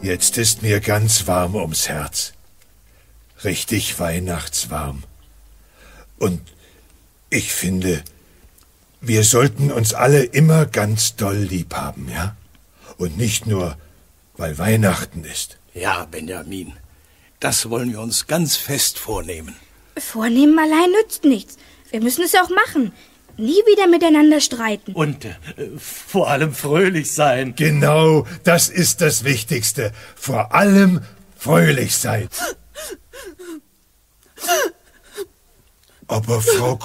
Jetzt ist mir ganz warm ums Herz. Richtig weihnachtswarm. Und ich finde, wir sollten uns alle immer ganz doll lieb haben, ja? Und nicht nur, weil Weihnachten ist. Ja, Benjamin, das wollen wir uns ganz fest vornehmen. Vornehmen allein nützt nichts. Wir müssen es auch machen. Nie wieder miteinander streiten. Und vor allem fröhlich sein. Genau, das ist das Wichtigste. Vor allem fröhlich sein. Aber Frau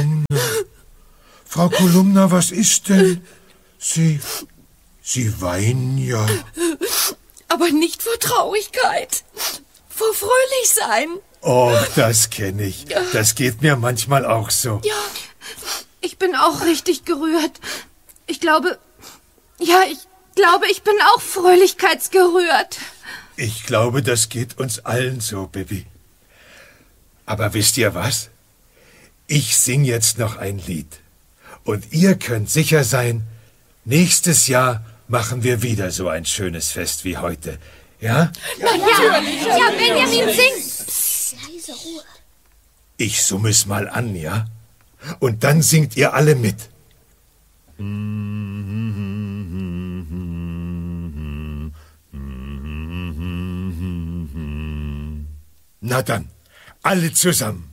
Kolumna, was ist denn? Sie weinen ja. Aber nicht vor Traurigkeit. Vor Fröhlichsein. Oh, das kenne ich. Das geht mir manchmal auch so. Ja, ich bin auch richtig gerührt. Ich glaube, ich bin auch fröhlichkeitsgerührt. Ich glaube, das geht uns allen so, Bibi. Aber wisst ihr was? Ich sing jetzt noch ein Lied. Und ihr könnt sicher sein, nächstes Jahr machen wir wieder so ein schönes Fest wie heute. Ja? Ja, Benjamin, sing. Psst, leise Ruhe. Ich summe es mal an, ja? Und dann singt ihr alle mit. Na dann, alle zusammen.